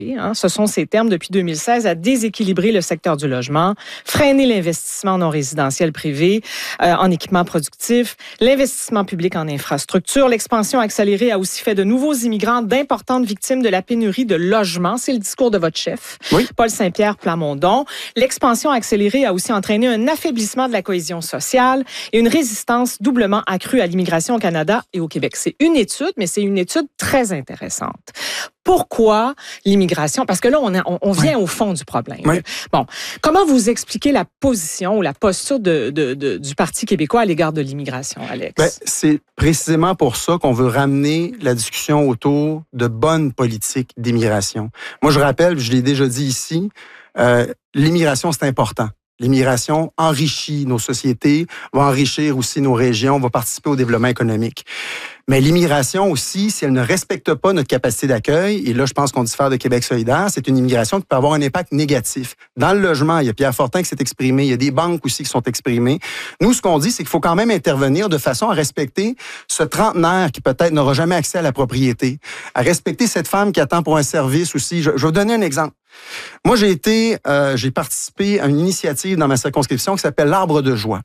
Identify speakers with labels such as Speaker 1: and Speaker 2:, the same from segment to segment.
Speaker 1: Ce sont ces termes depuis 2016 à déséquilibrer le secteur du logement, freiner l'investissement non résidentiel privé en équipement productif, l'investissement public en infrastructure. L'expansion accélérée a aussi fait de nouveaux immigrants d'importantes victimes de la pénurie de logements. C'est le discours de votre chef, Paul Saint-Pierre Plamondon. L'expansion accélérée a aussi entraîné un affaiblissement de la cohésion sociale et une résistance doublement accrue à l'immigration au Canada et au Québec. C'est une étude, mais c'est une étude très intéressante. Pourquoi l'immigration? Parce que là, on vient au fond du problème. Oui. Bon, comment vous expliquez la position ou la posture du Parti québécois à l'égard de l'immigration, Alex?
Speaker 2: C'est précisément pour ça qu'on veut ramener la discussion autour de bonnes politiques d'immigration. Moi, je rappelle, je l'ai déjà dit ici, l'immigration, c'est important. L'immigration enrichit nos sociétés, va enrichir aussi nos régions, va participer au développement économique. Mais l'immigration aussi, si elle ne respecte pas notre capacité d'accueil, et là, je pense qu'on diffère de Québec solidaire, c'est une immigration qui peut avoir un impact négatif. Dans le logement, il y a Pierre Fortin qui s'est exprimé, il y a des banques aussi qui sont exprimées. Nous, ce qu'on dit, c'est qu'il faut quand même intervenir de façon à respecter ce trentenaire qui peut-être n'aura jamais accès à la propriété, à respecter cette femme qui attend pour un service aussi. Je vais vous donner un exemple. Moi, j'ai participé à une initiative dans ma circonscription qui s'appelle l'Arbre de joie.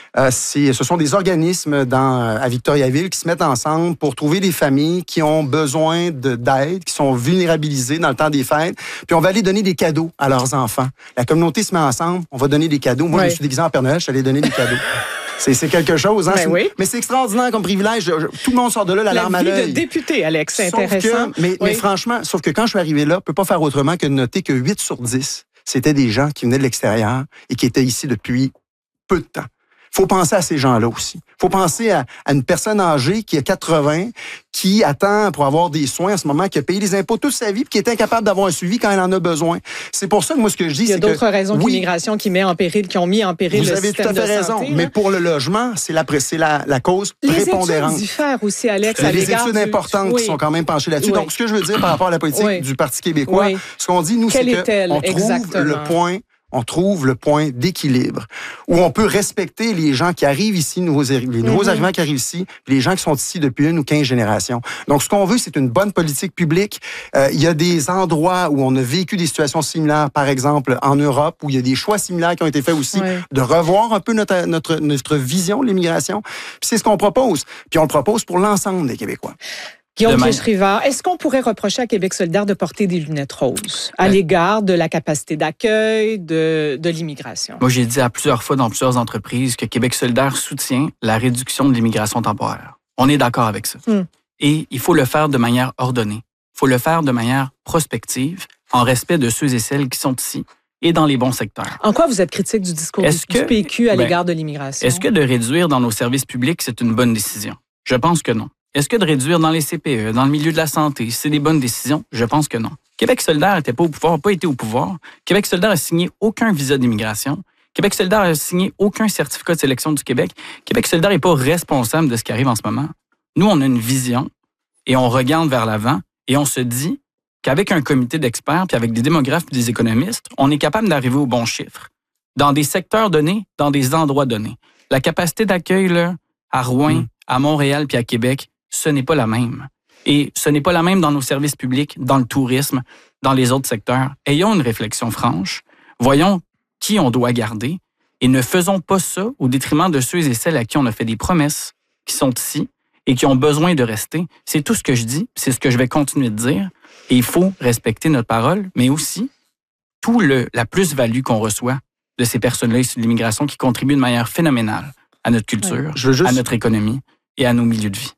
Speaker 2: Ce sont des organismes à Victoriaville qui se mettent ensemble pour trouver des familles qui ont besoin d'aide, qui sont vulnérabilisées dans le temps des fêtes. Puis on va aller donner des cadeaux à leurs enfants. La communauté se met ensemble, on va donner des cadeaux. Moi, je me suis déguisé en Père Noël, je suis allé donner des cadeaux. C'est quelque chose, hein? Mais c'est extraordinaire comme privilège. Tout le monde sort de là, la larme à l'œil.
Speaker 1: La vie de député, Alex, c'est intéressant.
Speaker 2: Mais franchement, sauf que quand je suis arrivé là, on ne peut pas faire autrement que de noter que 8 sur 10, c'était des gens qui venaient de l'extérieur et qui étaient ici depuis peu de temps. Faut penser à ces gens-là aussi. Faut penser à une personne âgée qui a 80, qui attend pour avoir des soins en ce moment, qui a payé des impôts toute sa vie, puis qui est incapable d'avoir un suivi quand elle en a besoin. C'est pour ça que moi, ce que je dis, c'est que...
Speaker 1: Il y a d'autres raisons que l'immigration qui ont mis en péril le système de santé.
Speaker 2: Vous avez tout à fait raison. Mais pour le logement, c'est la cause prépondérante.
Speaker 1: Les études diffèrent aussi, Alex, à l'égard
Speaker 2: des études importantes qui sont quand même penchées là-dessus. Donc, ce que je veux dire par rapport à la politique du Parti québécois, ce qu'on dit, nous, c'est qu'on trouve le point d'équilibre où on peut respecter les gens qui arrivent ici, les nouveaux arrivants qui arrivent ici, les gens qui sont ici depuis 1 ou 15 générations. Donc, ce qu'on veut, c'est une bonne politique publique. Il y a des endroits où on a vécu des situations similaires, par exemple en Europe, où il y a des choix similaires qui ont été faits aussi, de revoir un peu notre vision de l'immigration. Puis c'est ce qu'on propose. Puis on le propose pour l'ensemble des Québécois.
Speaker 1: Guillaume Clich-Rivard, est-ce qu'on pourrait reprocher à Québec solidaire de porter des lunettes roses à l'égard de la capacité d'accueil de l'immigration?
Speaker 3: Moi, j'ai dit à plusieurs fois dans plusieurs entreprises que Québec solidaire soutient la réduction de l'immigration temporaire. On est d'accord avec ça. Et il faut le faire de manière ordonnée. Il faut le faire de manière prospective, en respect de ceux et celles qui sont ici et dans les bons secteurs.
Speaker 1: En quoi vous êtes critique du discours du PQ à l'égard de l'immigration?
Speaker 3: Est-ce que de réduire dans nos services publics, c'est une bonne décision? Je pense que non. Est-ce que de réduire dans les CPE, dans le milieu de la santé, c'est des bonnes décisions? Je pense que non. Québec solidaire n'était pas au pouvoir, n'a pas été au pouvoir. Québec solidaire a signé aucun visa d'immigration. Québec solidaire a signé aucun certificat de sélection du Québec. Québec solidaire n'est pas responsable de ce qui arrive en ce moment. Nous, on a une vision et on regarde vers l'avant et on se dit qu'avec un comité d'experts puis avec des démographes et des économistes, on est capable d'arriver aux bons chiffres dans des secteurs donnés, dans des endroits donnés. La capacité d'accueil là, à Rouen, à Montréal puis à Québec, ce n'est pas la même. Et ce n'est pas la même dans nos services publics, dans le tourisme, dans les autres secteurs. Ayons une réflexion franche. Voyons qui on doit garder et ne faisons pas ça au détriment de ceux et celles à qui on a fait des promesses, qui sont ici et qui ont besoin de rester. C'est tout ce que je dis, c'est ce que je vais continuer de dire. Et il faut respecter notre parole, mais aussi la plus-value qu'on reçoit de ces personnes-là issues de l'immigration qui contribuent de manière phénoménale à notre culture, à notre économie et à nos milieux de vie.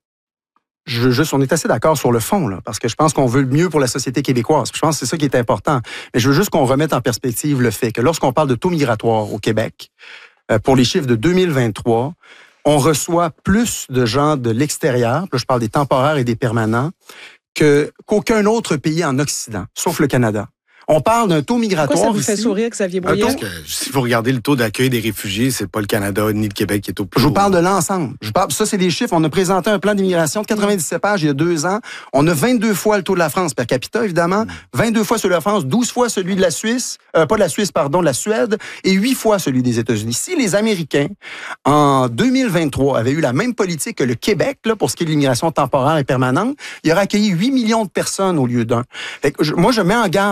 Speaker 2: On est assez d'accord sur le fond, là, parce que je pense qu'on veut le mieux pour la société québécoise. Je pense que c'est ça qui est important. Mais je veux juste qu'on remette en perspective le fait que lorsqu'on parle de taux migratoire au Québec, pour les chiffres de 2023, on reçoit plus de gens de l'extérieur, là je parle des temporaires et des permanents, qu'aucun autre pays en Occident, sauf le Canada. On parle d'un taux migratoire.
Speaker 1: Pourquoi ça vous fait
Speaker 2: ici.
Speaker 1: sourire, Xavier Brouillard?
Speaker 4: Parce que si vous regardez le taux d'accueil des réfugiés, c'est pas le Canada ni le Québec qui est au plus
Speaker 2: Je vous
Speaker 4: haut.
Speaker 2: parle de l'ensemble. Ça, c'est des chiffres. On a présenté un plan d'immigration de 97 pages il y a 2 ans. On a 22 fois le taux de la France per capita, évidemment. 22 fois celui de la France, 12 fois celui de la Suisse. Pas de la Suisse, pardon, de la Suède. Et 8 fois celui des États-Unis. Si les Américains, en 2023, avaient eu la même politique que le Québec, là, pour ce qui est de l'immigration temporaire et permanente, il aurait accueilli 8 millions de personnes au lieu d'1. Moi, je mets en garde